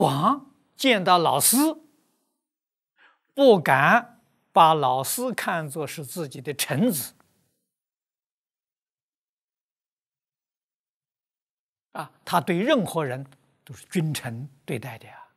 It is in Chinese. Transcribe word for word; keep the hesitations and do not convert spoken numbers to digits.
王见到老师，不敢把老师看作是自己的臣子啊，他对任何人都是君臣对待的呀。